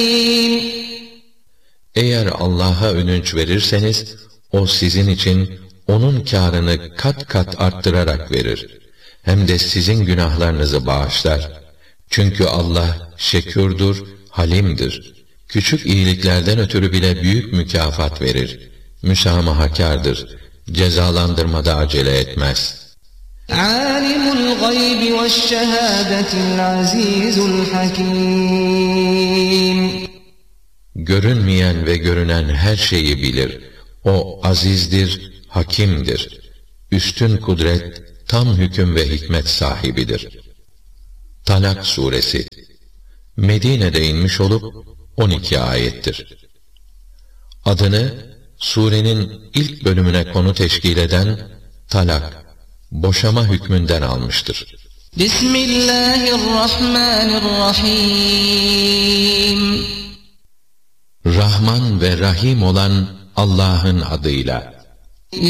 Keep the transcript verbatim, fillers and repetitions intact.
Eğer Allah'a ödünç verirseniz, o sizin için onun kârını kat kat arttırarak verir. Hem de sizin günahlarınızı bağışlar. Çünkü Allah şekûrdur, halimdir. Küçük iyiliklerden ötürü bile büyük mükafat verir. Müsamahakârdır. Cezalandırmada acele etmez. Alimul gaybi veşşehâdetil azîzul hakîm. Görünmeyen ve görünen her şeyi bilir. O azizdir, hakimdir. Üstün kudret, tam hüküm ve hikmet sahibidir. Talak suresi Medine'de inmiş olup on iki ayettir. Adını surenin ilk bölümüne konu teşkil eden talak, boşama hükmünden almıştır. Bismillahirrahmanirrahim. Rahman ve Rahim olan Allah'ın adıyla.